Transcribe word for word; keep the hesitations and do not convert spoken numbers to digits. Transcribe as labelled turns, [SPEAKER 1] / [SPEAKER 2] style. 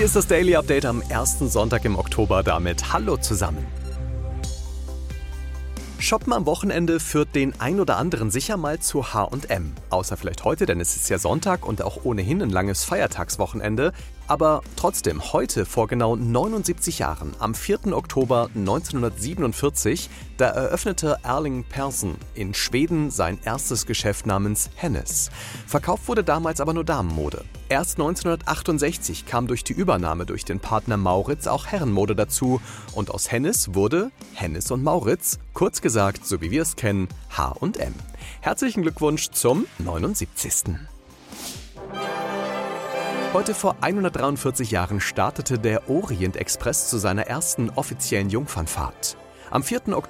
[SPEAKER 1] ist das Daily Update am ersten Sonntag im Oktober. Damit hallo zusammen. Shoppen am Wochenende führt den ein oder anderen sicher mal zu H und M. Außer vielleicht heute, denn es ist ja Sonntag und auch ohnehin ein langes Feiertagswochenende. Aber trotzdem, heute vor genau neunundsiebzig Jahren, am vierten Oktober neunzehnhundertsiebenundvierzig, da eröffnete Erling Persson in Schweden sein erstes Geschäft namens Hennes. Verkauft wurde damals aber nur Damenmode. Erst neunzehnhundertachtundsechzig kam durch die Übernahme durch den Partner Mauritz auch Herrenmode dazu und aus Hennes wurde Hennes und Mauritz, kurz gesagt, so wie wir es kennen, H und M. Herzlichen Glückwunsch zum neunundsiebzigsten Heute vor hundertdreiundvierzig Jahren startete der Orient Express zu seiner ersten offiziellen Jungfernfahrt. Am vierten Oktober